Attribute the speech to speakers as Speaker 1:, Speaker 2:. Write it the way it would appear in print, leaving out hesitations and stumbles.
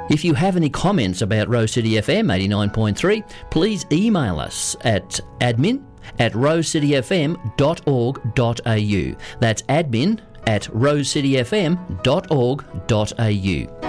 Speaker 1: If you have any comments about Rose City FM 89.3, please email us at admin@rosecityfm.org.au. That's admin@rosecityfm.org.au.